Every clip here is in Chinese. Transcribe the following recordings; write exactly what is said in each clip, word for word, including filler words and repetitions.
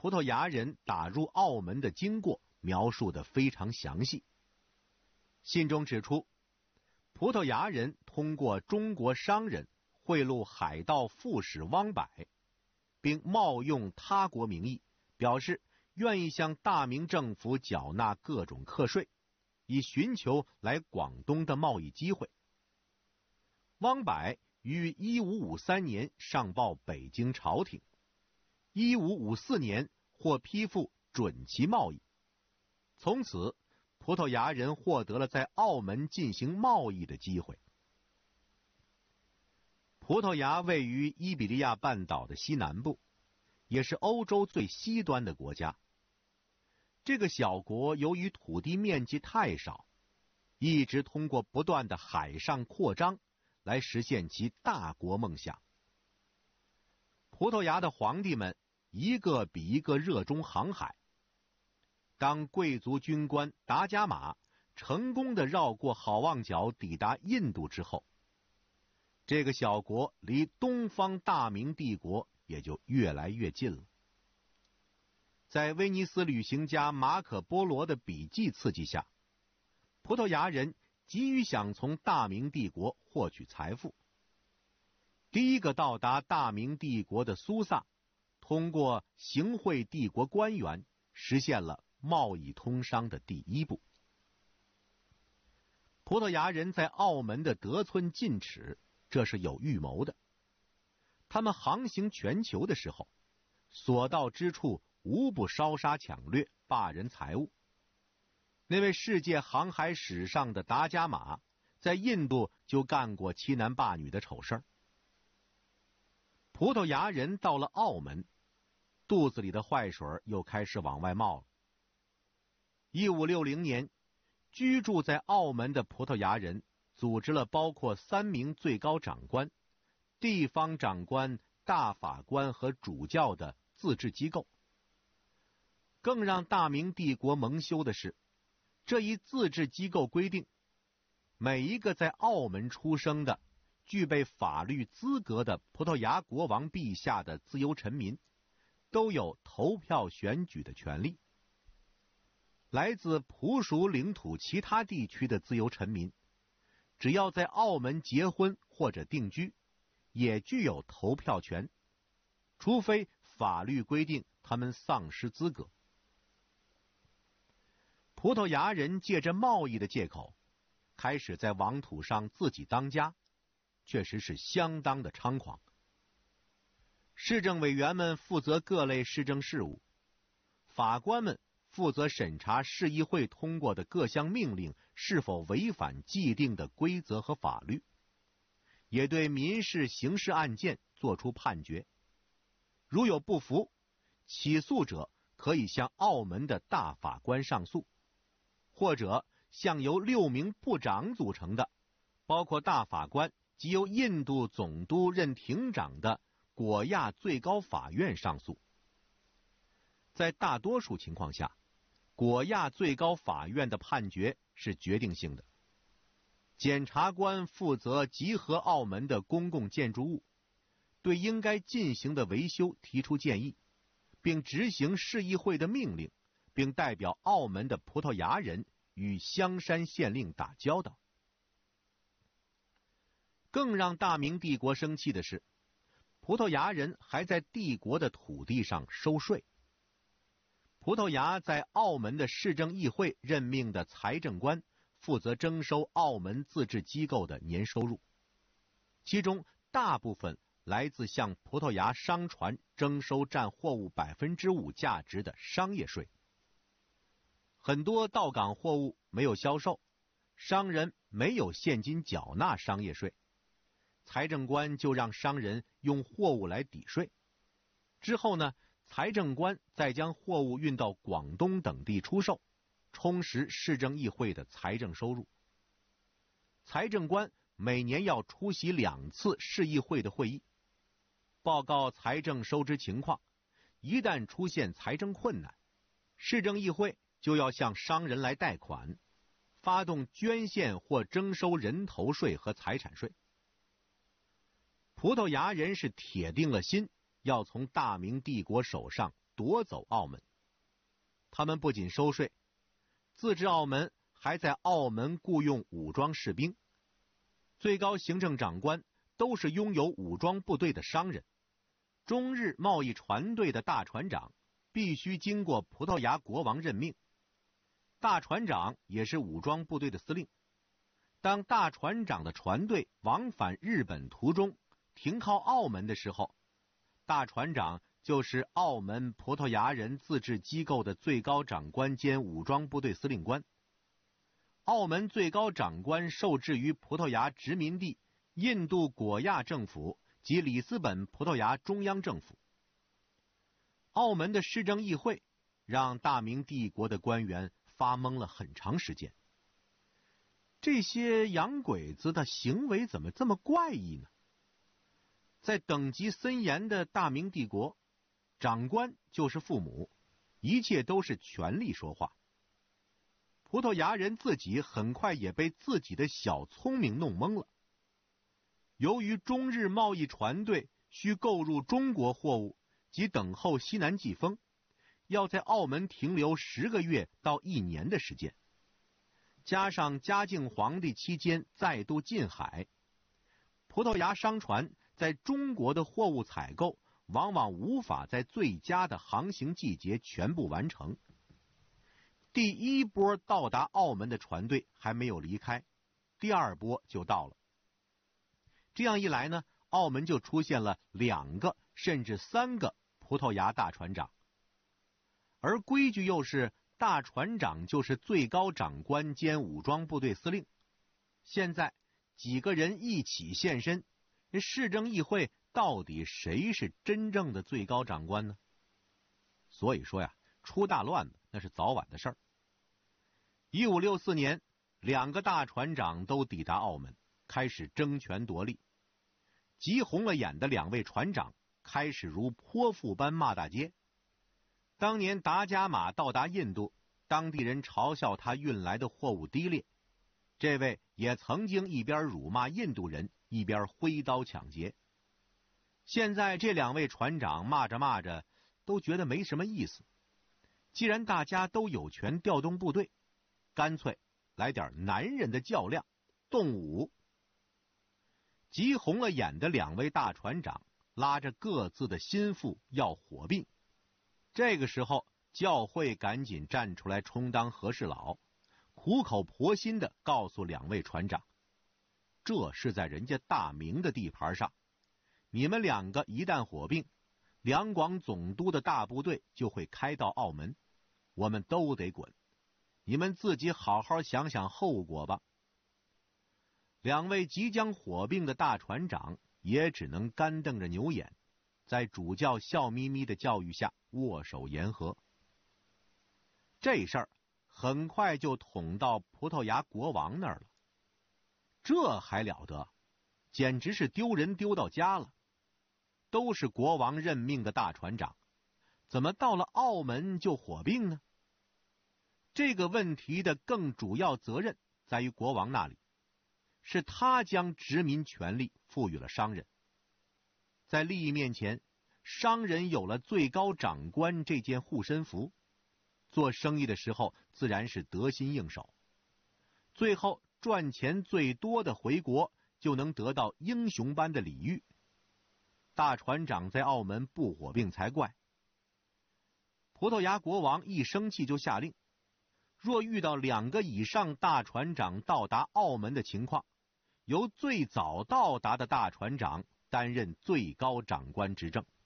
葡萄牙人打入澳门的经过描述得非常详细。信中指出，葡萄牙人通过中国商人贿赂海盗副使汪柏，并冒用他国名义，表示愿意向大明政府缴纳各种课税，以寻求来广东的贸易机会。汪柏于一五五三年上报北京朝廷，一五五四年获批复准其贸易，从此葡萄牙人获得了在澳门进行贸易的机会。葡萄牙位于伊比利亚半岛的西南部，也是欧洲最西端的国家。这个小国由于土地面积太少，一直通过不断的海上扩张来实现其大国梦想。葡萄牙的皇帝们一个比一个热衷航海。当贵族军官达伽马成功地绕过好望角抵达印度之后，这个小国离东方大明帝国也就越来越近了。在威尼斯旅行家马可波罗的笔记刺激下，葡萄牙人急于想从大明帝国获取财富。第一个到达大明帝国的苏萨，通过行贿帝国官员，实现了贸易通商的第一步。葡萄牙人在澳门的得寸进尺，这是有预谋的。他们航行全球的时候，所到之处无不烧杀抢掠，霸人财物。那位世界航海史上的达伽马，在印度就干过欺男霸女的丑事儿。葡萄牙人到了澳门，肚子里的坏水又开始往外冒了。一五六零年，居住在澳门的葡萄牙人组织了包括三名最高长官、地方长官、大法官和主教的自治机构。更让大明帝国蒙羞的是，这一自治机构规定，每一个在澳门出生的、具备法律资格的葡萄牙国王陛下的自由臣民，都有投票选举的权利。来自葡属领土其他地区的自由臣民，只要在澳门结婚或者定居，也具有投票权，除非法律规定他们丧失资格。葡萄牙人借着贸易的借口，开始在王土上自己当家，确实是相当的猖狂。市政委员们负责各类市政事务，法官们负责审查市议会通过的各项命令是否违反既定的规则和法律，也对民事刑事案件作出判决。如有不服，起诉者可以向澳门的大法官上诉，或者向由六名部长组成的，包括大法官及由印度总督任庭长的果亚最高法院上诉。在大多数情况下，果亚最高法院的判决是决定性的。检察官负责集合澳门的公共建筑物，对应该进行的维修提出建议，并执行市议会的命令，并代表澳门的葡萄牙人与香山县令打交道。更让大明帝国生气的是，葡萄牙人还在帝国的土地上收税。葡萄牙在澳门的市政议会任命的财政官负责征收澳门自治机构的年收入，其中大部分来自向葡萄牙商船征收占货物百分之五价值的商业税。很多到港货物没有销售，商人没有现金缴纳商业税，财政官就让商人用货物来抵税。之后呢，财政官再将货物运到广东等地出售，充实市政议会的财政收入。财政官每年要出席两次市议会的会议，报告财政收支情况。一旦出现财政困难，市政议会就要向商人来贷款，发动捐献或征收人头税和财产税。葡萄牙人是铁定了心要从大明帝国手上夺走澳门。他们不仅收税，自治澳门还在澳门雇用武装士兵，最高行政长官都是拥有武装部队的商人，中日贸易船队的大船长必须经过葡萄牙国王任命，大船长也是武装部队的司令。当大船长的船队往返日本途中停靠澳门的时候，大船长就是澳门葡萄牙人自治机构的最高长官兼武装部队司令官。澳门最高长官受制于葡萄牙殖民地印度果亚政府及里斯本葡萄牙中央政府。澳门的市政议会让大明帝国的官员发懵了很长时间。这些洋鬼子的行为怎么这么怪异呢？在等级森严的大明帝国，长官就是父母，一切都是权力说话。葡萄牙人自己很快也被自己的小聪明弄懵了。由于中日贸易船队需购入中国货物及等候西南季风，要在澳门停留十个月到一年的时间，加上嘉靖皇帝期间再度禁海，葡萄牙商船在中国的货物采购往往无法在最佳的航行季节全部完成。第一波到达澳门的船队还没有离开，第二波就到了。这样一来呢，澳门就出现了两个甚至三个葡萄牙大船长，而规矩又是大船长就是最高长官兼武装部队司令。现在几个人一起现身，市政议会到底谁是真正的最高长官呢？所以说呀，出大乱子那是早晚的事儿。一五六四年，两个大船长都抵达澳门，开始争权夺利。急红了眼的两位船长开始如泼妇般骂大街。当年达伽马到达印度，当地人嘲笑他运来的货物低劣，这位也曾经一边辱骂印度人，一边挥刀抢劫。现在这两位船长骂着骂着都觉得没什么意思，既然大家都有权调动部队，干脆来点男人的较量，动武。急红了眼的两位大船长拉着各自的心腹要火并。这个时候教会赶紧站出来充当和事佬，苦口婆心地告诉两位船长，这是在人家大明的地盘上，你们两个一旦火并，两广总督的大部队就会开到澳门，我们都得滚，你们自己好好想想后果吧。两位即将火并的大船长也只能干瞪着牛眼，在主教笑眯眯的教育下握手言和。这事儿很快就捅到葡萄牙国王那儿了，这还了得，简直是丢人丢到家了。都是国王任命的大船长，怎么到了澳门就火并呢？这个问题的更主要责任在于国王那里，是他将殖民权力赋予了商人。在利益面前，商人有了最高长官这件护身符，做生意的时候自然是得心应手，最后赚钱最多的回国就能得到英雄般的礼遇。大船长在澳门不火并才怪。葡萄牙国王一生气就下令，若遇到两个以上大船长到达澳门的情况，由最早到达的大船长担任最高长官执政。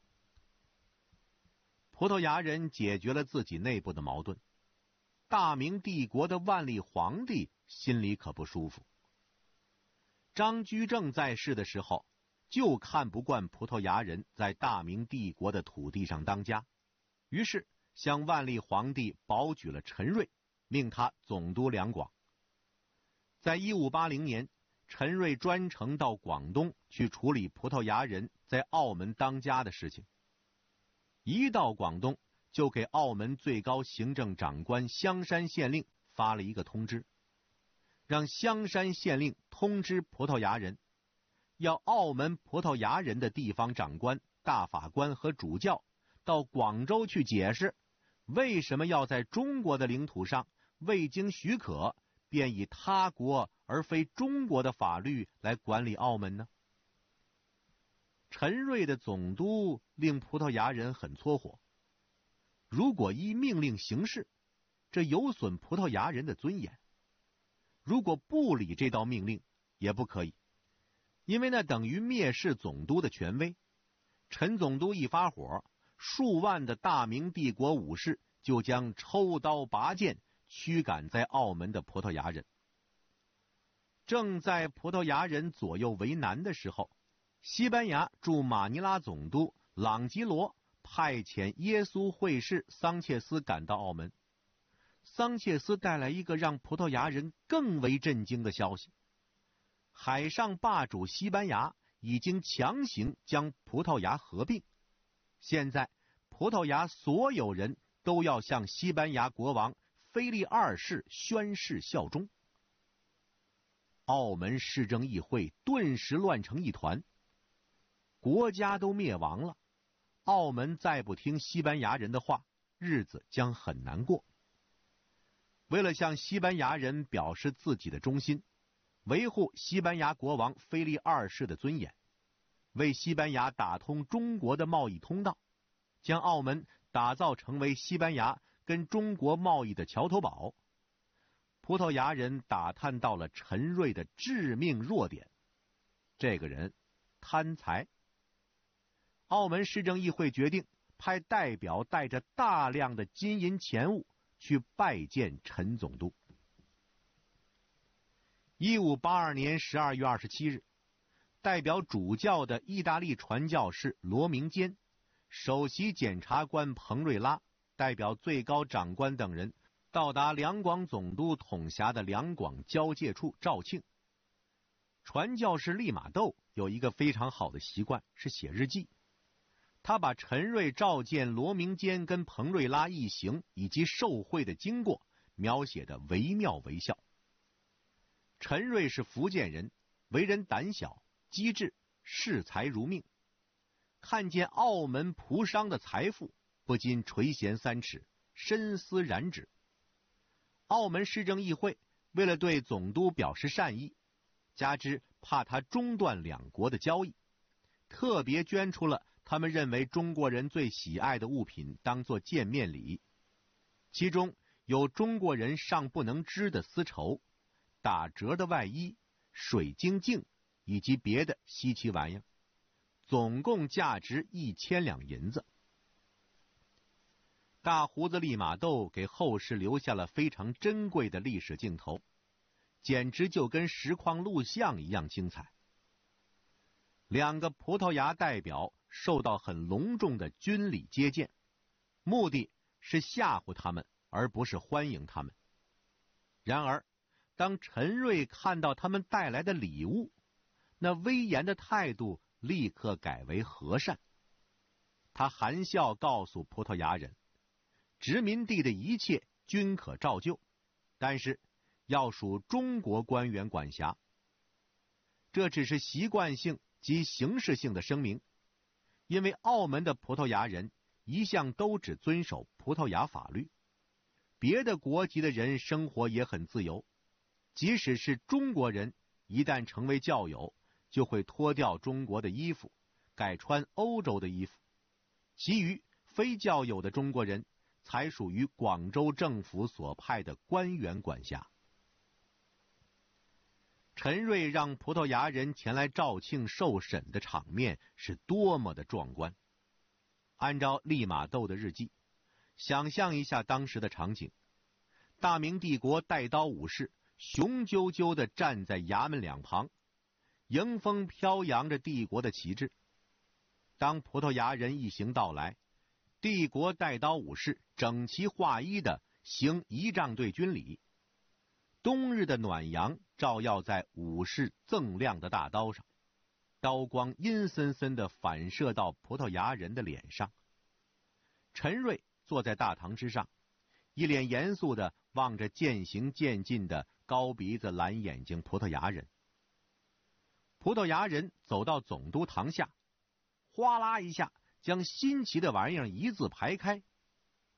葡萄牙人解决了自己内部的矛盾，大明帝国的万历皇帝心里可不舒服。张居正在世的时候就看不惯葡萄牙人在大明帝国的土地上当家，于是向万历皇帝保举了陈瑞，命他总督两广。在一五八零年，陈瑞专程到广东去处理葡萄牙人在澳门当家的事情。一到广东，就给澳门最高行政长官香山县令发了一个通知，让香山县令通知葡萄牙人，要澳门葡萄牙人的地方长官、大法官和主教到广州去解释，为什么要在中国的领土上未经许可便以他国而非中国的法律来管理澳门呢？陈瑞的总督令葡萄牙人很搓火。如果依命令行事，这有损葡萄牙人的尊严；如果不理这道命令，也不可以，因为那等于蔑视总督的权威。陈总督一发火，数万的大明帝国武士就将抽刀拔剑驱赶在澳门的葡萄牙人。正在葡萄牙人左右为难的时候，西班牙驻马尼拉总督朗吉罗派遣耶稣会士桑切斯赶到澳门。桑切斯带来一个让葡萄牙人更为震惊的消息：海上霸主西班牙已经强行将葡萄牙合并，现在葡萄牙所有人都要向西班牙国王腓力二世宣誓效忠。澳门市政议会顿时乱成一团，国家都灭亡了，澳门再不听西班牙人的话，日子将很难过。为了向西班牙人表示自己的忠心，维护西班牙国王腓力二世的尊严，为西班牙打通中国的贸易通道，将澳门打造成为西班牙跟中国贸易的桥头堡，葡萄牙人打探到了陈瑞的致命弱点，这个人贪财。澳门市政议会决定派代表带着大量的金银钱物去拜见陈总督。一五八二年十二月二十七日，代表主教的意大利传教士罗明坚、首席检察官彭瑞拉代表最高长官等人到达两广总督统辖的两广交界处肇庆。传教士利玛窦有一个非常好的习惯，是写日记。他把陈瑞召见罗明坚跟彭瑞拉一行以及受贿的经过描写得惟妙惟肖。陈瑞是福建人，为人胆小机智，视财如命，看见澳门葡商的财富，不禁垂涎三尺，深思然止。澳门市政议会为了对总督表示善意，加之怕他中断两国的交易，特别捐出了他们认为中国人最喜爱的物品当作见面礼，其中有中国人尚不能织的丝绸、打折的外衣、水晶镜以及别的稀奇玩意儿，总共价值一千两银子。大胡子利玛窦给后世留下了非常珍贵的历史镜头，简直就跟实况录像一样精彩。两个葡萄牙代表受到很隆重的军礼接见，目的是吓唬他们，而不是欢迎他们。然而当陈瑞看到他们带来的礼物，那威严的态度立刻改为和善。他含笑告诉葡萄牙人，殖民地的一切均可照旧，但是要属中国官员管辖。这只是习惯性及形式性的声明，因为澳门的葡萄牙人一向都只遵守葡萄牙法律，别的国籍的人生活也很自由，即使是中国人，一旦成为教友，就会脱掉中国的衣服，改穿欧洲的衣服。其余非教友的中国人才属于广州政府所派的官员管辖。陈瑞让葡萄牙人前来肇庆受审的场面是多么的壮观。按照利玛窦的日记，想象一下当时的场景，大明帝国带刀武士雄赳赳地站在衙门两旁，迎风飘扬着帝国的旗帜。当葡萄牙人一行到来，帝国带刀武士整齐划一地行仪仗队军礼，冬日的暖阳照耀在武士锃亮的大刀上，刀光阴森森地反射到葡萄牙人的脸上。陈瑞坐在大堂之上，一脸严肃地望着渐行渐近的高鼻子蓝眼睛葡萄牙人。葡萄牙人走到总督堂下，哗啦一下将新奇的玩意儿一字排开，